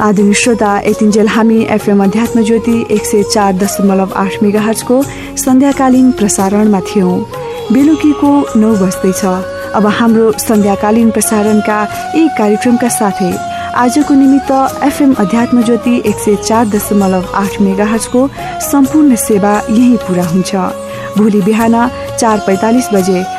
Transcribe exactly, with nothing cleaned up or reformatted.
आदरणीय श्रोता, यतिन्जेल हामी एफएम अध्यात्म ज्योति एक सय चार दशमलव आठ मेगाहर्जको सन्ध्याकालीन प्रसारणमा थियौं। बेलुकीको नौ बज्दैछ। अब हाम्रो सन्ध्याकालीन प्रसारणका यी कार्यक्रमका साथै आजको निमित्त एफएम अध्यात्म ज्योति एक सय चार दशमलव आठ मेगाहर्जको सम्पूर्ण सेवा यही पूरा हुन्छ। भोलि बिहान चार पैंतालिस बजे